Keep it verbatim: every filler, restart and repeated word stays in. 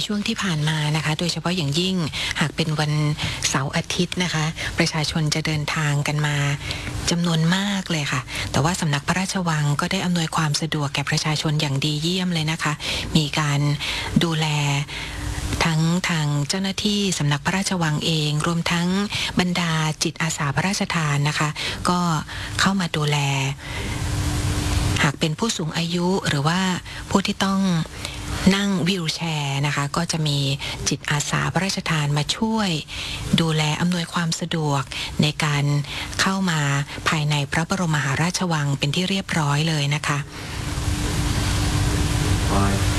ช่วงที่ผ่านมานะคะโดยเฉพาะอย่างยิ่งหากเป็นวันเสาร์อาทิตย์นะคะประชาชนจะเดินทางกันมาจำนวนมากเลยค่ะแต่ว่าสำนักพระราชวังก็ได้อำนวยความสะดวกแก่ประชาชนอย่างดีเยี่ยมเลยนะคะมีการดูแลทั้งทางเจ้าหน้าที่สำนักพระราชวังเองรวมทั้งบรรดาจิตอาสาพระราชทานนะคะก็เข้ามาดูแลหากเป็นผู้สูงอายุหรือว่าผู้ที่ต้องนั่งวีลแชร์นะคะก็จะมีจิตอาสาพระราชทานมาช่วยดูแลอำนวยความสะดวกในการเข้ามาภายในพระบรมมหาราชวังเป็นที่เรียบร้อยเลยนะคะ